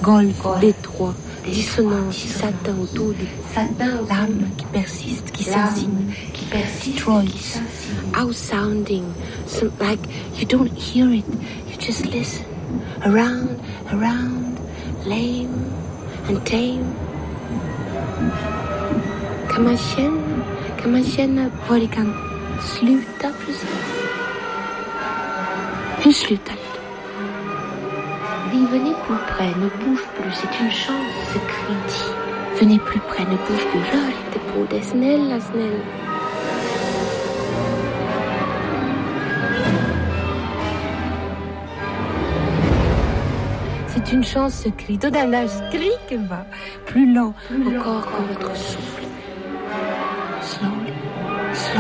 golfe, détroit, dissonance, satin autour du l'âme qui persiste, qui s'insinue, Detroit, out-sounding, like you don't hear it, you just listen, around, lame and tame. Kan man känna vad det kan sluta precis? Hur slutar det? Venez plus près, ne bouge plus, c'est une chance, ce cri dit. Venez plus près, ne bouge plus, rör inte på det, snälla. C'est une chance, ce cri. Tout d'un âge, ce cri qui va plus lent encore que votre souffle.